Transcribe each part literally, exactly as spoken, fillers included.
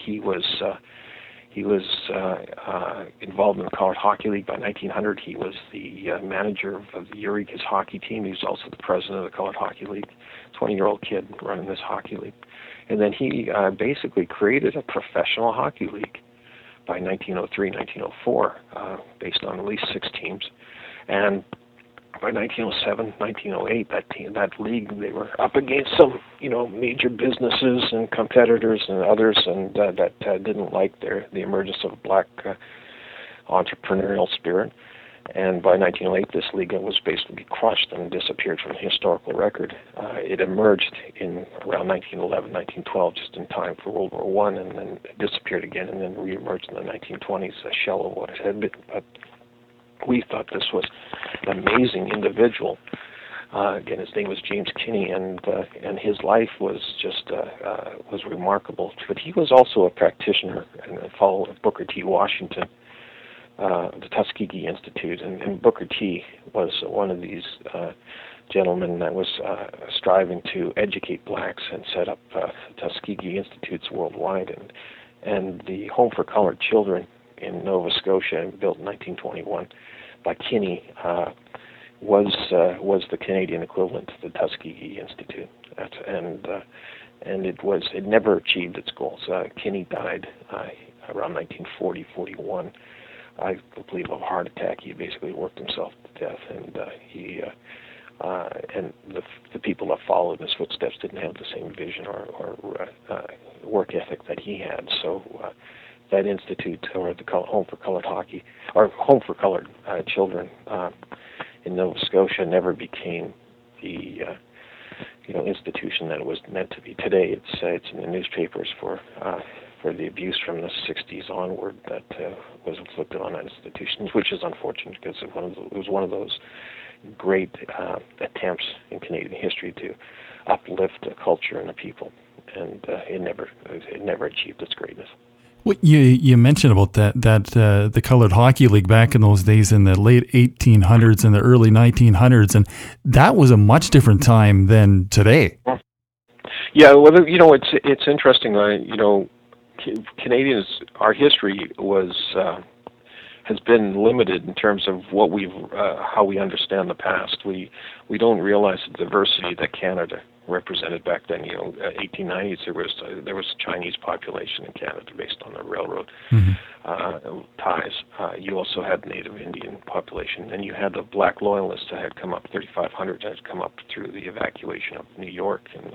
he was uh, he was uh, uh, involved in the Colored Hockey League by nineteen hundred. He was the uh, manager of, of the Eureka's hockey team. He was also the president of the Colored Hockey League. twenty-year-old kid running this hockey league. And then he uh, basically created a professional hockey league by nineteen oh three, nineteen oh four, uh, based on at least six teams. And by nineteen oh seven, nineteen oh eight, that team, that league, they were up against some, you know, major businesses and competitors and others, and uh, that uh, didn't like their the emergence of black uh, entrepreneurial spirit. And by nineteen oh eight, this league was basically crushed and disappeared from the historical record. Uh, it emerged in around nineteen eleven, nineteen twelve, just in time for World War One, and then it disappeared again, and then reemerged in the nineteen twenties, a shell of what it had been. But we thought this was an amazing individual. Uh, again, his name was James Kinney, and uh, and his life was just uh, uh, was remarkable. But he was also a practitioner and a follower of Booker T. Washington, uh, the Tuskegee Institute, and, and Booker T. was one of these uh, gentlemen that was uh, striving to educate blacks and set up uh, Tuskegee Institutes worldwide, and and the Home for Colored Children in Nova Scotia, built in nineteen twenty-one by Kinney, uh, was uh, was the Canadian equivalent to the Tuskegee Institute. That's, and uh, and it was it never achieved its goals. Uh, Kinney died uh, around nineteen forty, forty-one, I believe, of a heart attack. He basically worked himself to death, and uh, he uh, uh, and the the people that followed in his footsteps didn't have the same vision or, or uh, uh, work ethic that he had. So. Uh, That institute, or the Home for Colored Hockey, or Home for Colored uh, Children uh, in Nova Scotia, never became the uh, you know institution that it was meant to be. Today, it's uh, it's in the newspapers for uh, for the abuse from the sixties onward that uh, was inflicted on that institution, which is unfortunate because it, one of the, it was one of those great uh, attempts in Canadian history to uplift a culture and a people, and uh, it never it never achieved its greatness. Well, you you mentioned about that that uh, the Colored Hockey League back in those days in the late eighteen hundreds and the early nineteen hundreds, and that was a much different time than today. Yeah, well, you know, it's it's interesting. Uh, you know, Canadians, our history was uh, has been limited in terms of what we've uh, how we understand the past. We we don't realize the diversity that Canada represented back then. You know, uh, eighteen nineties, there was uh, there was a Chinese population in Canada based on the railroad mm-hmm. uh, ties. Uh, you also had Native Indian population, and you had the Black Loyalists that had come up, thirty-five hundred that had come up through the evacuation of New York in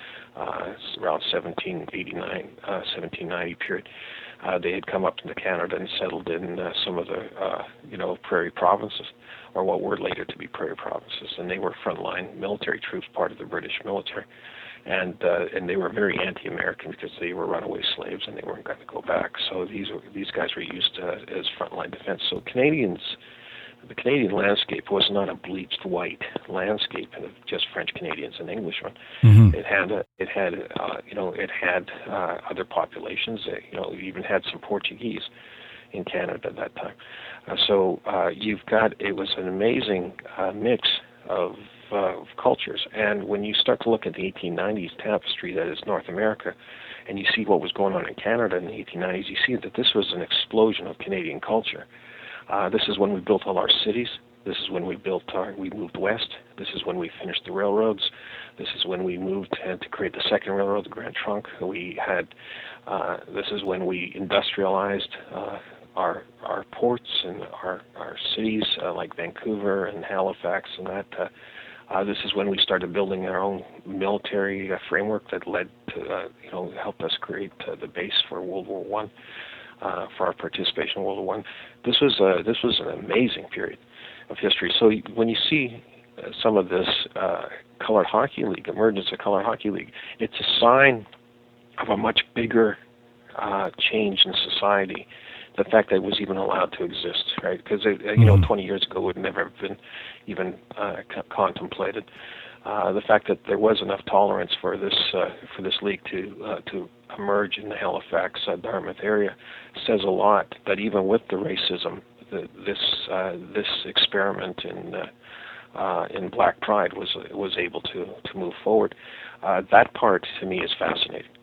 uh, around seventeen eighty-nine, uh, seventeen ninety period. Uh, they had come up into Canada and settled in uh, some of the, uh, you know, prairie provinces, or what were later to be prairie provinces, and they were frontline military troops, part of the British military, and uh, and they were very anti-American because they were runaway slaves and they weren't going to go back. So these were, these guys were used uh, as frontline defense. So Canadians, the Canadian landscape was not a bleached white landscape of just French Canadians and Englishmen. Mm-hmm. It had a, it had uh, you know it had uh, other populations. Uh, you know, you even had some Portuguese in Canada at that time. Uh, so uh, you've got, it was an amazing uh, mix of, uh, of cultures. And when you start to look at the eighteen nineties tapestry that is North America, and you see what was going on in Canada in the eighteen nineties, you see that this was an explosion of Canadian culture. Uh, this is when we built all our cities. This is when we built our, we moved west. This is when we finished the railroads. This is when we moved uh, to create the second railroad, the Grand Trunk. We had, uh, this is when we industrialized uh, our our ports and our our cities uh, like Vancouver and Halifax and that. Uh, uh, this is when we started building our own military uh, framework that led to uh, you know helped us create uh, the base for World War One, uh, for our participation in World War One. This was uh, this was an amazing period of history. So when you see uh, some of this uh, Colored Hockey League, emergence of Colored Hockey League, it's a sign of a much bigger uh, change in society. The fact that it was even allowed to exist, right? Because you know, twenty years ago, it would never have been even uh, c- contemplated. Uh, the fact that there was enough tolerance for this uh, for this league to uh, to emerge in the Halifax, uh, Dartmouth area says a lot. That even with the racism, the, this uh, this experiment in uh, uh, in Black Pride was was able to to move forward. Uh, that part to me is fascinating.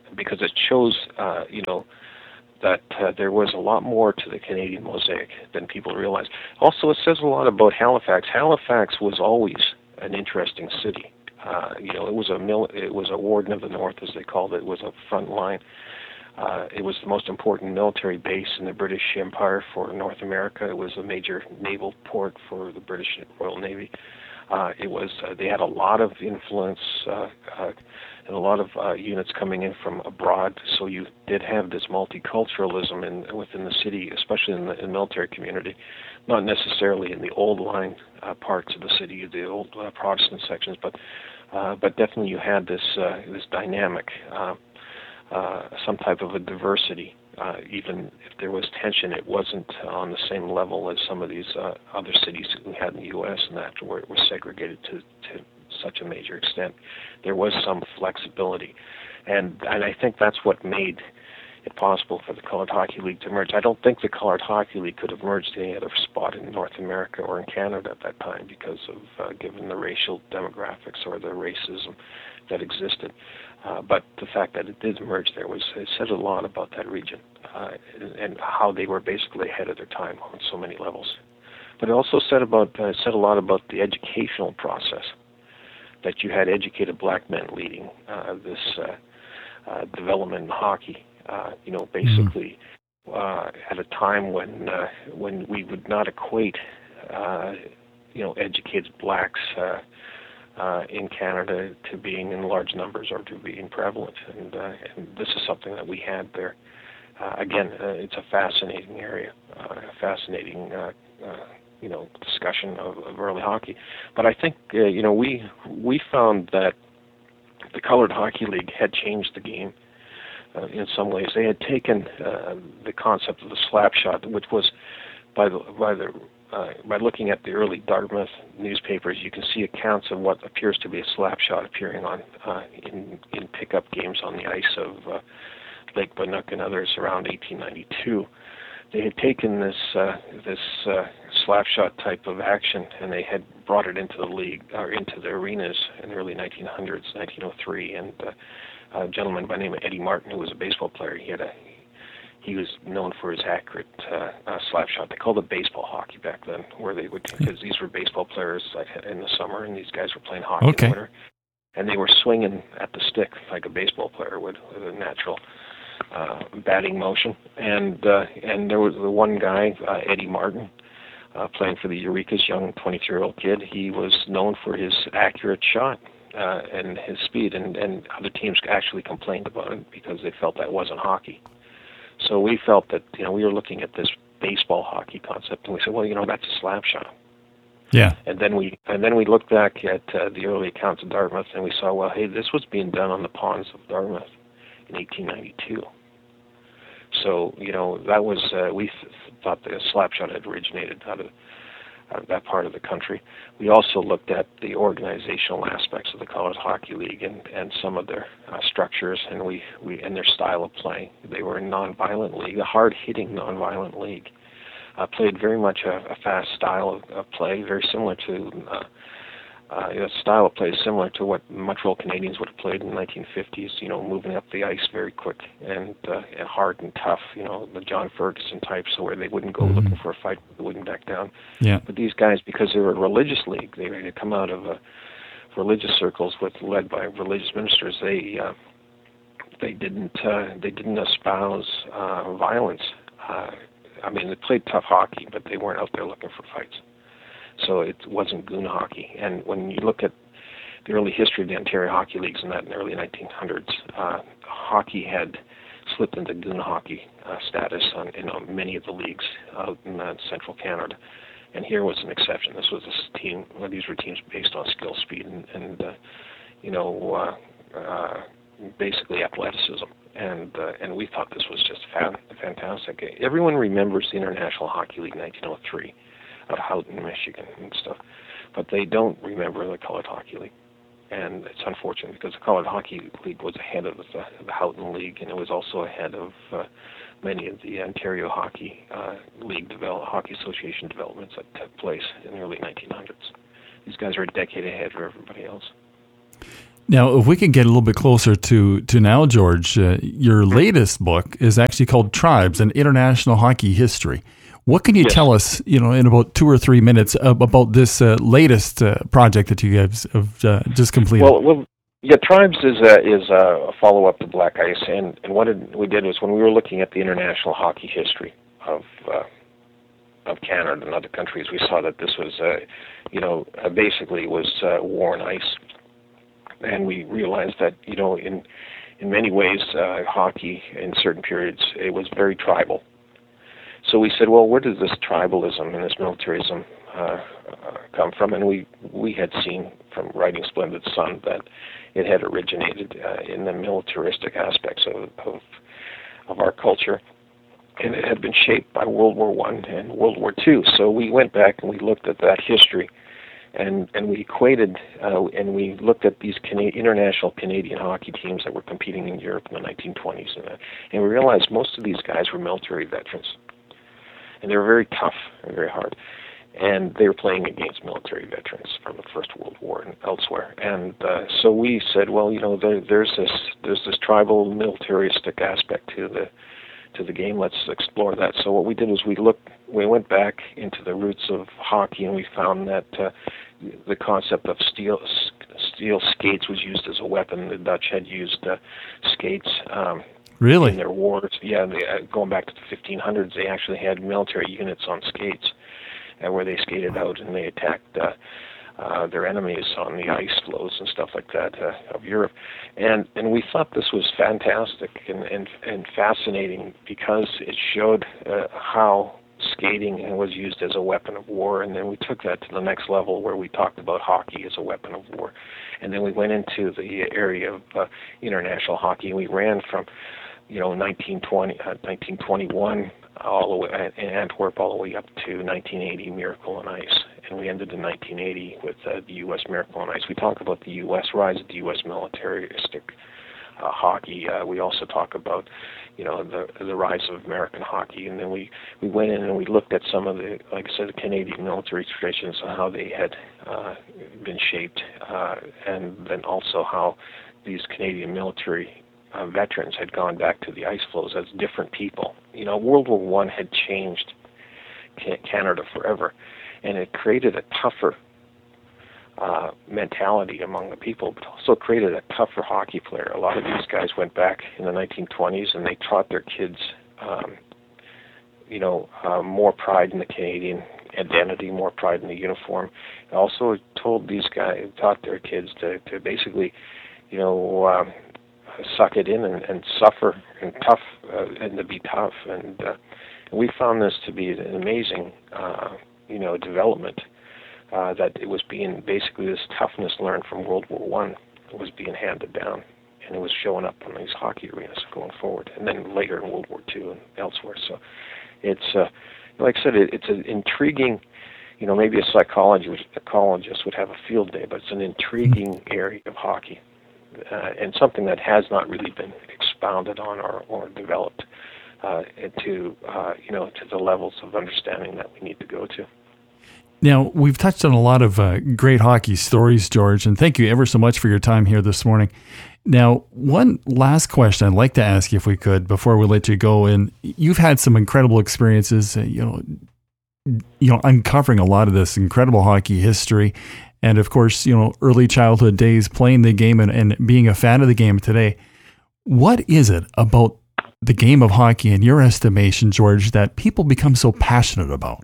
because it shows, uh, you know, that uh, there was a lot more to the Canadian mosaic than people realize. Also, it says a lot about Halifax. Halifax was always an interesting city. Uh, you know, it was a mil- it was a warden of the North, as they called it. It was a front line. Uh, it was the most important military base in the British Empire for North America. It was a major naval port for the British Royal Navy. Uh, it was uh, they had a lot of influence uh, uh, and a lot of uh, units coming in from abroad. So you did have this multiculturalism in, within the city, especially in the, in the military community, not necessarily in the old line uh, parts of the city, the old uh, Protestant sections, but uh, but definitely you had this uh, this dynamic, uh, uh, some type of a diversity. Uh, even if there was tension, it wasn't on the same level as some of these uh, other cities we had in the U S and that, where it was segregated to, to such a major extent. There was some flexibility, and and I think that's what made it possible for the Colored Hockey League to emerge. I don't think the Colored Hockey League could have merged any other spot in North America or in Canada at that time because of uh, given the racial demographics or the racism that existed. Uh, but the fact that it did emerge there was it said a lot about that region uh, and, and how they were basically ahead of their time on so many levels. But it also said about uh, said a lot about the educational process, that you had educated black men leading uh, this uh, uh, development in hockey. Uh, you know, basically uh, at a time when uh, when we would not equate, uh, you know, educated blacks uh, uh, in Canada to being in large numbers or to being prevalent, and, uh, and this is something that we had there. Uh, again, uh, it's a fascinating area, uh, a fascinating, uh, uh, you know, discussion of, of early hockey. But I think, uh, you know, we we found that the Colored Hockey League had changed the game. Uh, in some ways, they had taken uh, the concept of the slap shot, which was by the by the uh, by looking at the early Dartmouth newspapers, you can see accounts of what appears to be a slap shot appearing on uh, in in pickup games on the ice of uh, Lake Bannock and others around eighteen ninety-two. They had taken this uh, this uh, slap shot type of action, and they had brought it into the league or into the arenas in the early nineteen hundreds, nineteen oh three, and uh, a gentleman by the name of Eddie Martin, who was a baseball player. He had a he was known for his accurate uh, uh, slap shot. They called it baseball hockey back then, where they would because these were baseball players like in the summer, and these guys were playing hockey okay. in the winter, and they were swinging at the stick like a baseball player would with a natural uh, batting motion. And uh, and there was the one guy, uh, Eddie Martin, uh, playing for the Eureka's, young twenty-three-year-old kid. He was known for his accurate shot. Uh, and his speed, and, and other teams actually complained about it because they felt that wasn't hockey. So we felt that, you know, we were looking at this baseball hockey concept, and we said, well, you know, that's a slap shot. Yeah. And then we and then we looked back at uh, the early accounts of Dartmouth, and we saw, well, hey, this was being done on the ponds of Dartmouth in eighteen ninety-two. So, you know, that was uh, we th- thought the slap shot had originated out of Uh, that part of the country. We also looked at the organizational aspects of the Colored Hockey League and, and some of their uh, structures and we, we and their style of play. They were a non-violent league, a hard-hitting non-violent league. Uh, played very much a, a fast style of, of play, very similar to uh, uh, you know, style of play similar to what Montreal Canadiens would have played in the nineteen fifties. You know, moving up the ice very quick and, uh, and hard and tough. You know, the John Ferguson types, so where they wouldn't go mm-hmm. looking for a fight, they wouldn't back down. Yeah. But these guys, because they were a religious league, they had come out of uh, religious circles with led by religious ministers. They uh, they didn't uh, they didn't espouse uh, violence. Uh, I mean, they played tough hockey, but they weren't out there looking for fights. So it wasn't goon hockey. And when you look at the early history of the Ontario Hockey Leagues in that in the early nineteen hundreds, uh, hockey had slipped into goon hockey uh, status on in uh, many of the leagues out in uh, central Canada. And here was an exception. This was a team, well, these were teams based on skill, speed, and, and uh, you know, uh, uh, basically athleticism. And uh, and we thought this was just fan- fantastic. Everyone remembers the International Hockey League nineteen oh three out of Houghton, Michigan and stuff, but they don't remember the Colored Hockey League. And it's unfortunate because the Colored Hockey League was ahead of the, the Houghton League, and it was also ahead of uh, many of the Ontario Hockey uh, League develop, Hockey Association developments that took place in the early nineteen hundreds. These guys are a decade ahead of everybody else. Now, if we can get a little bit closer to, to now, George, uh, your latest book is actually called Tribes, an International Hockey History. What can you Yes. tell us, you know, in about two or three minutes ab- about this uh, latest uh, project that you guys have uh, just completed? Well, well, yeah, Tribes is a, is a follow-up to Black Ice, and, and what it, we did was when we were looking at the international hockey history of uh, of Canada and other countries, we saw that this was, uh, you know, uh, basically was uh, war on ice. And we realized that, you know, in in many ways, uh, hockey in certain periods, it was very tribal. So we said, well, where does this tribalism and this militarism uh, uh, come from? And we we had seen from writing Splendid Sun that it had originated uh, in the militaristic aspects of, of of our culture, and it had been shaped by World War One and World War Two. So we went back and we looked at that history. And and we equated uh, and we looked at these Cana- international Canadian hockey teams that were competing in Europe in the nineteen twenties, and, uh, and we realized most of these guys were military veterans, and they were very tough and very hard, and they were playing against military veterans from the First World War and elsewhere. And uh, so we said, well, you know, there, there's this there's this tribal militaristic aspect to the to the game. Let's explore that. So what we did was we looked, we went back into the roots of hockey, and we found that uh, the concept of steel steel skates was used as a weapon. The Dutch had used uh, skates um, really? in their wars. Yeah, they, uh, going back to the fifteen hundreds, they actually had military units on skates, uh, where they skated out and they attacked uh, uh, their enemies on the ice floes and stuff like that uh, of Europe. And and we thought this was fantastic and and, and fascinating because it showed uh, how skating was used as a weapon of war, and then we took that to the next level where we talked about hockey as a weapon of war. And then we went into the area of uh, international hockey, and we ran from, you know, nineteen twenty, uh, nineteen twenty-one all the way in Antwerp all the way up to nineteen eighty Miracle on Ice, and we ended in nineteen eighty with uh, the U S Miracle on Ice. We talk about the U S rise of the U S militaristic uh, hockey. Uh, we also talk about, you know, the the rise of American hockey, and then we, we went in and we looked at some of the, like I said, the Canadian military traditions and how they had uh, been shaped, uh, and then also how these Canadian military uh, veterans had gone back to the ice floes as different people. You know, World War One had changed ca- Canada forever, and it created a tougher Uh, mentality among the people, but also created a tougher hockey player. A lot of these guys went back in the nineteen twenties and they taught their kids, um, you know, uh, more pride in the Canadian identity, more pride in the uniform. Also told these guys, taught their kids to, to basically, you know, um, suck it in and, and suffer and tough uh, and to be tough. And uh, we found this to be an amazing, uh, you know, development. Uh, that it was being basically this toughness learned from World War One was being handed down, and it was showing up in these hockey arenas going forward, and then later in World War Two and elsewhere. So it's uh, like I said, it, it's an intriguing. You know, maybe a psychologist, a psychologist would have a field day, but it's an intriguing area of hockey, uh, and something that has not really been expounded on or, or developed uh, to uh, you know to the levels of understanding that we need to go to. Now, we've touched on a lot of uh, great hockey stories, George, and thank you ever so much for your time here this morning. Now, one last question I'd like to ask you, if we could, before we let you go. And you've had some incredible experiences, uh, you know, you know, uncovering a lot of this incredible hockey history, and of course, you know, early childhood days playing the game and, and being a fan of the game today. What is it about the game of hockey, in your estimation, George, that people become so passionate about?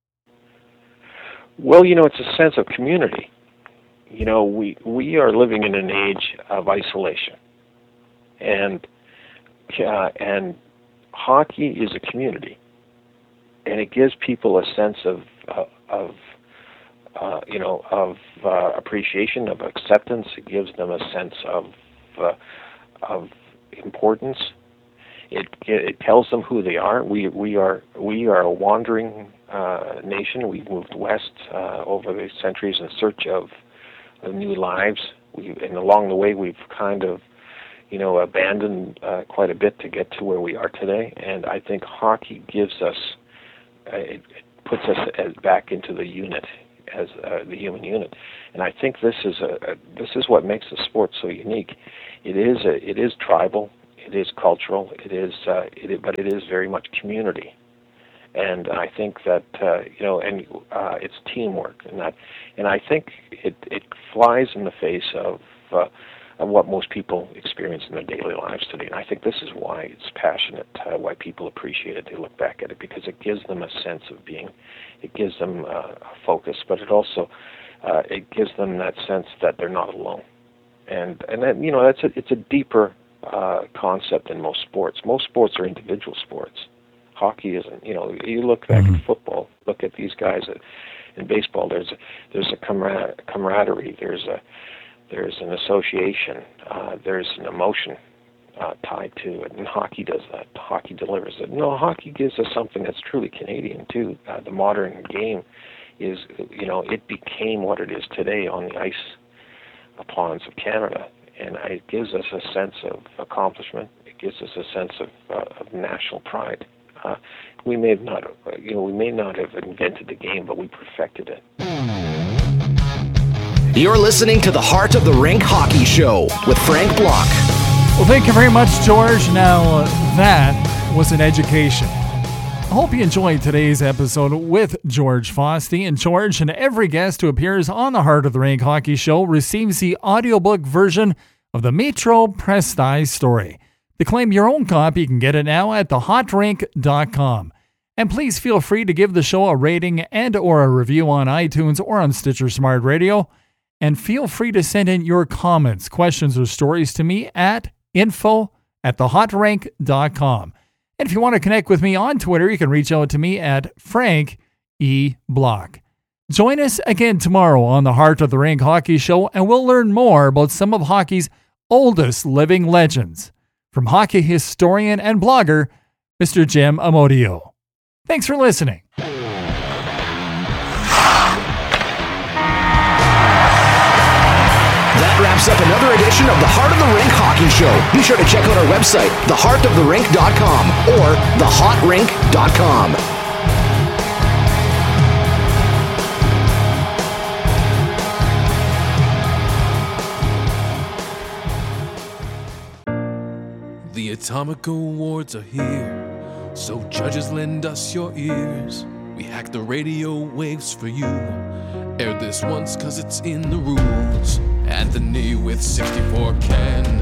Well, you know, it's a sense of community. You know, we we are living in an age of isolation, and uh, and hockey is a community, and it gives people a sense of uh, of uh, you know of uh, appreciation, of acceptance. It gives them a sense of uh, of importance. It it tells them who they are. We we are we are a wandering uh, nation. We've moved west uh, over the centuries in search of, of new lives. We and along the way we've kind of you know abandoned uh, quite a bit to get to where we are today. And I think hockey gives us uh, it, it puts us as back into the unit as uh, the human unit. And I think this is a, a this is what makes the sport so unique. It is a, it is tribal, it is cultural, it is uh, it, but it is very much community. And I think that uh, you know, and uh, it's teamwork, and that, and I think it it flies in the face of, uh, of what most people experience in their daily lives today. And I think this is why it's passionate, uh, why people appreciate it. They look back at it because it gives them a sense of being, it gives them uh, a focus, but it also uh, it gives them that sense that they're not alone. And and then, you know, that's a, it's a deeper uh, concept in most sports. Most sports are individual sports. Hockey isn't. You know, you look back mm-hmm. at football. Look at these guys. At, in baseball, there's a, there's a camar- camaraderie. There's a there's an association. Uh, there's an emotion uh, tied to it. And hockey does that. Hockey delivers it. No, hockey gives us something that's truly Canadian too. Uh, the modern game is, you know, it became what it is today on the ice ponds of Canada, and it gives us a sense of accomplishment. It gives us a sense of, uh, of national pride. Uh, we may have not, you know, we may not have invented the game, but we perfected it. You're listening to the Heart of the Rink Hockey Show with Frank Block. Well, thank you very much, George. Now, uh, that was an education. I hope you enjoyed today's episode with George Fossey. And George and every guest who appears on the Heart of the Rink Hockey Show receives the audiobook version of the Metro Prestize story. To claim your own copy, you can get it now at the hot rink dot com. And please feel free to give the show a rating and or a review on iTunes or on Stitcher Smart Radio. And feel free to send in your comments, questions, or stories to me at info at the hot rink dot com. And if you want to connect with me on Twitter, you can reach out to me at Frank E. Block. Join us again tomorrow on the Heart of the Rink Hockey Show, and we'll learn more about some of hockey's oldest living legends. From hockey historian and blogger, Mister Jim Amodio. Thanks for listening. That wraps up another edition of the Heart of the Rink Hockey Show. Be sure to check out our website, the heart of the rink dot com or the hot rink dot com. The Atomic Awards are here, so judges lend us your ears. We hack the radio waves for you. Air this once cause it's in the rules. Anthony with sixty-four cans.